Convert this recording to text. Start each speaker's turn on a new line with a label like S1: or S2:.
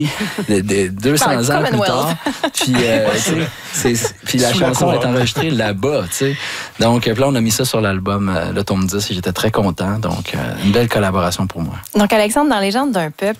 S1: de 200 ans plus tard. Puis, puis la chanson est enregistrée là-bas, tu sais. Donc, là, on a mis ça sur l'album, le tome 10, et j'étais très content. Donc, une belle collaboration pour moi.
S2: Donc, Alexandre, dans Légende d'un peuple,